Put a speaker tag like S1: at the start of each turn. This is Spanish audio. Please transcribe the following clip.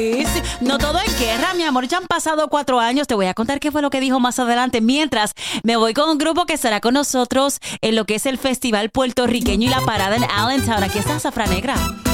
S1: Sí. No todo es guerra, mi amor. Ya han pasado 4 años. Te voy a contar qué fue lo que dijo más adelante. Mientras me voy con un grupo que estará con nosotros en lo que es el Festival Puertorriqueño y la parada en Allentown. Aquí está Zafra Negra.